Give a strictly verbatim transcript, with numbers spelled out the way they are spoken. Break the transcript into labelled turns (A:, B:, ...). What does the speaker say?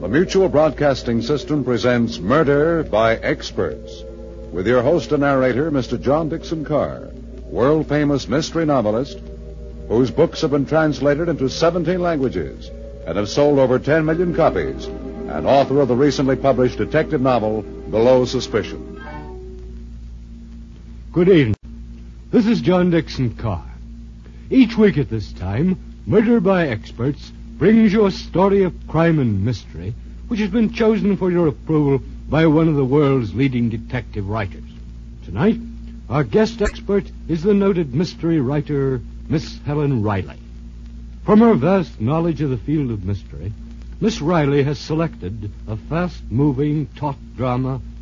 A: The Mutual Broadcasting System presents Murder by Experts, with your host and narrator, Mister John Dixon Carr, world-famous mystery novelist, whose books have been translated into seventeen languages and have sold over ten million copies, and author of the recently published detective novel, Below Suspicion.
B: Good evening. This is John Dixon Carr. Each week at this time, Murder by Experts brings you a story of crime and mystery which has been chosen for your approval by one of the world's leading detective writers. Tonight, our guest expert is the noted mystery writer, Miss Helen Riley. From her vast knowledge of the field of mystery, Miss Riley has selected a fast-moving, taut drama